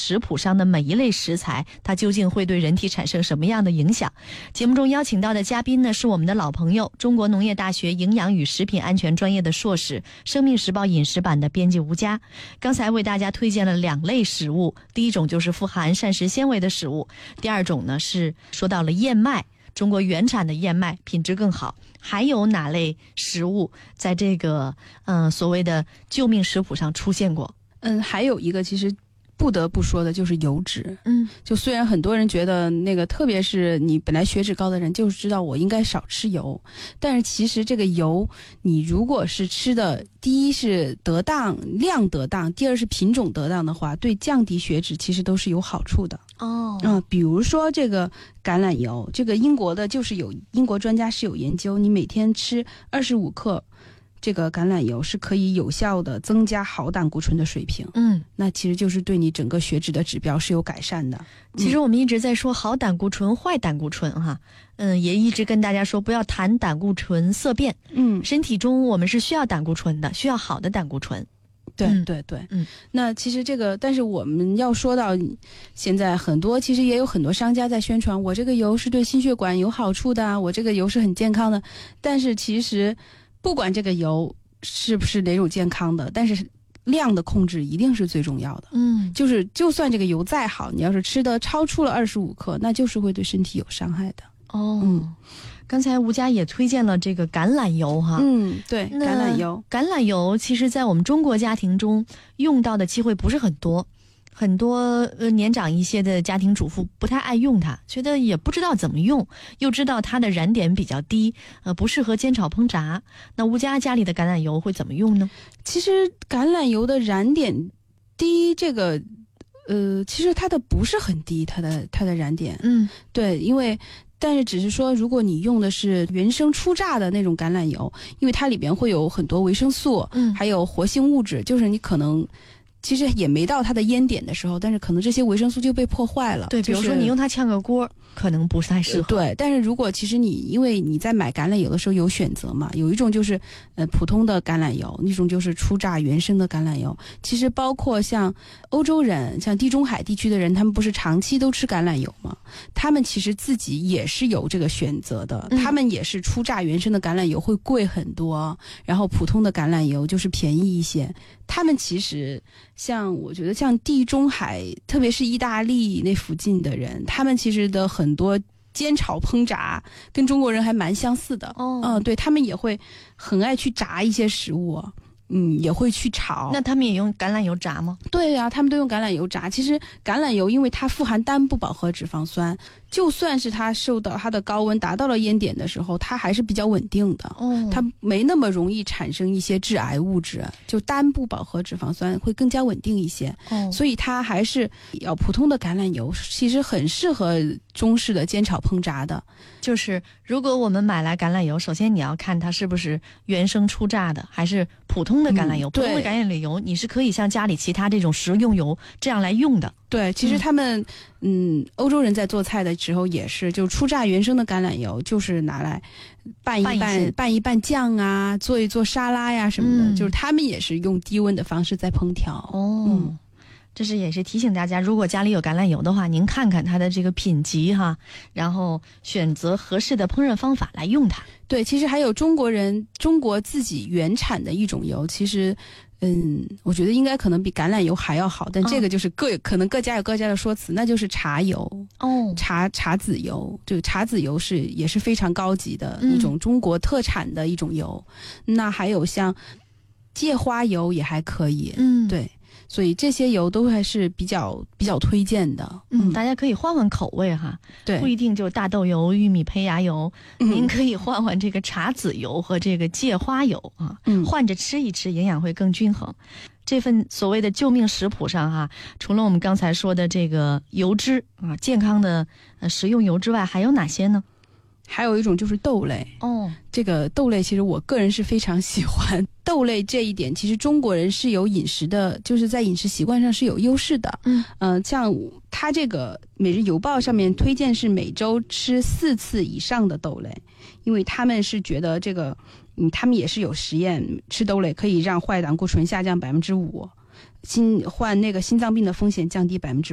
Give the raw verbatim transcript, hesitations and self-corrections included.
食谱上的每一类食材，它究竟会对人体产生什么样的影响。节目中邀请到的嘉宾呢，是我们的老朋友，中国农业大学营养与食品安全专业的硕士，生命时报饮食版的编辑吴佳。刚才为大家推荐了两类食物，第一种就是富含膳食纤维的食物，第二种呢是说到了燕麦，中国原产的燕麦品质更好。还有哪类食物在这个嗯、呃、所谓的救命食谱上出现过？ 嗯，还有一个其实不得不说的就是油脂。 嗯， 就虽然很多人觉得那个，特别是你本来血脂高的人，就是知道我应该少吃油，但是其实这个油，你如果是吃的，第一是得当，量得当，第二是品种得当的话，对降低血脂其实都是有好处的。 哦， 嗯、呃，比如说这个橄榄油，这个英国的就是有英国专家是有研究，你每天吃二十五克。这个橄榄油是可以有效的增加好胆固醇的水平， 嗯， 那其实就是对你整个血脂的指标是有改善的。 其实我们一直在说好胆固醇、坏胆固醇哈，嗯，也一直跟大家说不要谈胆固醇色变， 嗯， 身体中我们是需要胆固醇的，需要好的胆固醇。 对、 嗯、 对对， 嗯， 那其实这个，但是我们要说到现在很多，其实也有很多商家在宣传，我这个油是对心血管有好处的，我这个油是很健康的，但是其实不管这个油是不是哪种健康的，但是量的控制一定是最重要的。 嗯， 就是就算这个油再好，你要是吃的超出了二十五克，那就是会对身体有伤害的。 哦， 嗯， 刚才吴佳也推荐了这个橄榄油哈。 嗯，对，橄榄油。 橄榄油其实在我们中国家庭中用到的机会不是很多。很多呃年长一些的家庭主妇不太爱用它，觉得也不知道怎么用，又知道它的燃点比较低，呃，不适合煎炒烹炸。那吴佳家里的橄榄油会怎么用呢？ 其实橄榄油的燃点低，这个呃，其实它的不是很低，它的它的燃点， 嗯， 对，因为。但是只是说，如果你用的是原生初榨的那种橄榄油，因为它里边会有很多维生素， 嗯， 还有活性物质，就是你可能。其实也没到它的烟点的时候，但是可能这些维生素就被破坏了。 对，比如说你用它炝个锅，可能不太适合。 对，但是如果其实你因为你在买橄榄油的时候有选择嘛，有一种就是呃普通的橄榄油，一种就是初榨原生的橄榄油。其实包括像欧洲人，像地中海地区的人，他们不是长期都吃橄榄油吗？他们其实自己也是有这个选择的， 嗯、 他们也是初榨原生的橄榄油会贵很多，然后普通的橄榄油就是便宜一些。他们其实像我觉得像地中海，特别是意大利那附近的人，他们其实的很多煎炒烹炸跟中国人还蛮相似的。 哦， 嗯，对，他们也会很爱去炸一些食物，嗯，也会去炒。 那他们也用橄榄油炸吗？ 对呀、啊，他们都用橄榄油炸。其实橄榄油因为它富含单不饱和脂肪酸，就算是它受到它的高温达到了烟点的时候，它还是比较稳定的。 哦， 它没那么容易产生一些致癌物质，就单不饱和脂肪酸会更加稳定一些。 哦， 所以它还是要普通的橄榄油，其实很适合中式的煎炒烹炸的。 就是如果我们买来橄榄油，首先你要看它是不是原生初榨的，还是普通的橄榄油。嗯、普通的橄榄油你是可以像家里其他这种食用油这样来用的。 对，其实他们，嗯，嗯欧洲人在做菜的时候也是，就初榨原生的橄榄油，就是拿来拌一拌、拌一拌一拌酱啊，做一做沙拉呀什么的，嗯、就是他们也是用低温的方式在烹调。 哦，嗯，这是也是提醒大家，如果家里有橄榄油的话，您看看它的这个品级哈，然后选择合适的烹饪方法来用它。 对，其实还有中国人中国自己原产的一种油，其实。嗯，我觉得应该可能比橄榄油还要好，但这个就是各、哦、可能各家有各家的说辞，那就是茶油哦， 茶茶籽油，这个茶籽油是也是非常高级的一种中国特产的一种油。嗯、那还有像芥花油也还可以， 嗯， 对。所以这些油都还是比较比较推荐的， 嗯，大家可以换换口味哈， 对， 不一定就大豆油、玉米胚芽油，嗯、您可以换换这个茶籽油和这个芥花油啊，嗯，换着吃一吃，营养会更均衡。这份所谓的救命食谱上哈，除了我们刚才说的这个油脂啊，健康的呃食用油之外，还有哪些呢？ 还有一种就是豆类哦， 这个豆类其实我个人是非常喜欢豆类这一点，其实中国人是有饮食的，就是在饮食习惯上是有优势的。 嗯， 呃，像它这个每日邮报上面推荐是每周吃四次以上的豆类，因为他们是觉得这个，嗯，他们也是有实验，吃豆类可以让坏胆固醇下降百分之五，心患那个心脏病的风险降低百分之。